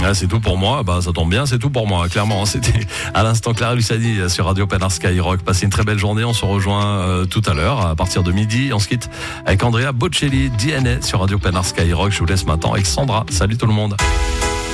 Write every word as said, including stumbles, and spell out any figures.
Ah, c'est tout pour moi. Bah, ça tombe bien, c'est tout pour moi. Clairement, c'était à l'instant Clara Luciani sur Radio Pénard Skyrock. Passez une très belle journée. On se rejoint euh, tout à l'heure à partir de midi. On se quitte avec Andrea Bocelli, D N A sur Radio Pénard Skyrock. Je vous laisse maintenant avec Sandra. Salut tout le monde.